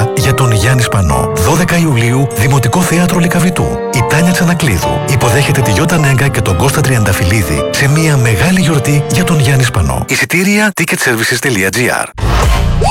τώρα για τον Γιάννη Σπανό. 12 Ιουλίου, Δημοτικό Θέατρο Λυκαβητού. Η Τάνια Τσανακλείδου υποδέχεται τη Γιώτα Νέγκα και τον Κώστα Τριανταφυλλίδη σε μια μεγάλη γιορτή για τον Γιάννη Σπανό. Εισιτήρια ticketservices.gr.